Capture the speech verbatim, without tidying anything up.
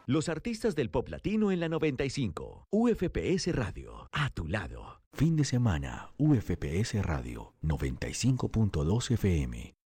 Los artistas del pop latino en la noventa y cinco. U F P S Radio, a tu lado. Fin de semana, U F P S Radio, noventa y cinco punto dos F M.